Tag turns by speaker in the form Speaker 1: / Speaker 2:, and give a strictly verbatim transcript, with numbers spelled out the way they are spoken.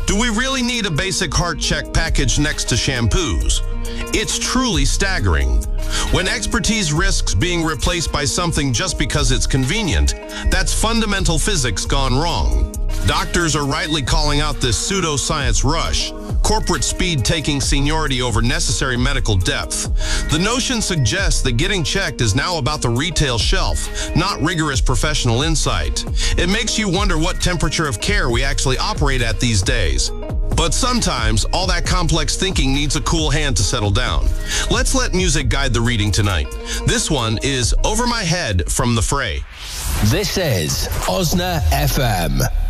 Speaker 1: Do we really need a basic heart check package next to shampoos? It's truly staggering. When expertise risks being replaced by something just because it's convenient, that's fundamental physics gone wrong. Doctors are rightly calling out this pseudoscience rush, corporate speed taking seniority over necessary medical depth. The notion suggests that getting checked is now about the retail shelf, not rigorous professional insight. It makes you wonder what temperature of care we actually operate at these days. But sometimes, all that complex thinking needs a cool hand to settle down. Let's let music guide the reading tonight. This one is Over My Head from The Fray.
Speaker 2: This is Osna F M.